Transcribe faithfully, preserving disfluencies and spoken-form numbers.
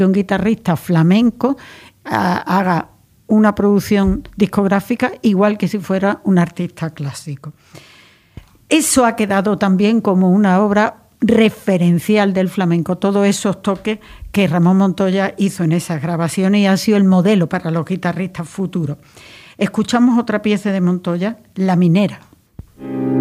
un guitarrista flamenco a, haga una producción discográfica igual que si fuera un artista clásico. Eso ha quedado también como una obra referencial del flamenco, todos esos toques que Ramón Montoya hizo en esas grabaciones y ha sido el modelo para los guitarristas futuros. Escuchamos otra pieza de Montoya, La Minera.